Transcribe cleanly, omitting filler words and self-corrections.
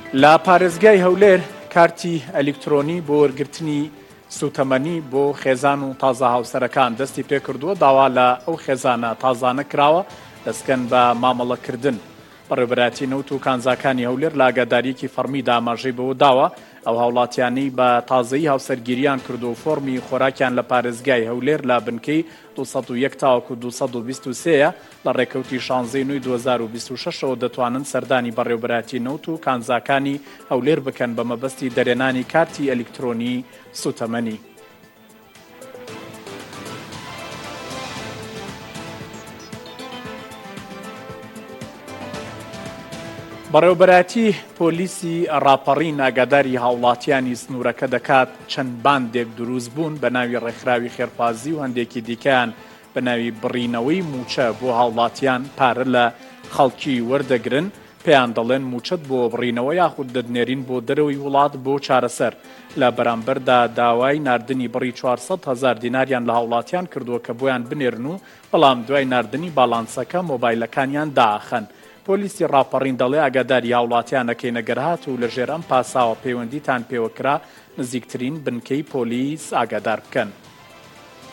لا پارێزگای هەولێر کارتی ئەلیکترۆنی بۆ وەرگرتنی سوتەمەنی بۆ خێزان و تازە هاوسەرەکان دەستی پێکردووە داوا لە ئەو خێزانە تازانە کراوە دەستکەن بە مامەڵەکردن. بەڕێوەبەرایەتی نەوت و کانزاکانی هەولێر لە ئاگاداریەکی فەرمی داماژەی بەوە داوە ئەو هاوڵاتیانەی بە تازەیی هاوسەرگیریان کردو و فۆرمی خۆراکیان لە پارێزگای هەولێر لە بنکەی 201 تاوەکو 223 لە ڕێکەوتی 16 نوێی 2026ەوە دەتوانن سەردانی بەڕێوەبەرایەتی نەوت و کانزاکانی هەولێر بکەن بە مەبەستی دەرێنانی کارتی ئەلیکترۆنی سوتەمەنی. بەڕێوەبەرایەتی پۆلیسی ڕاپەڕین ئاگاداری هاوڵاتیانی سنوورەکە دەکات چەند باندێک دروست بوون بە ناوی ڕێکخراوی خێرخوازی و هەندێکی دیکەیان بە ناوی بڕینەوەی موچە بۆ هاوڵاتیان پارە لە خەڵکی وەردەگرن پێیان دەڵێن موچەت بۆ بڕینەوە یاخود دەدنێرین بۆ دەرەوەی وڵات بۆ چارەسەر. لە بەرامبەردا داوای ناردنی بڕی 400,000 دیناریان لە هاوڵاتیان کردووە کە بۆیان بنێرن و بەڵام دوای ناردنی باڵانسەکە مۆبایلەکانیان داخەن. پۆلیسی ڕاپەڕین دەڵێ ئاگاداری هاوڵاتیانەکەی نەگەرهات و لەژێر ئەم پاساوە پەیوەندیتان پێوەکرا نزیکترین بنکەی پۆلیس ئاگادار بکەن.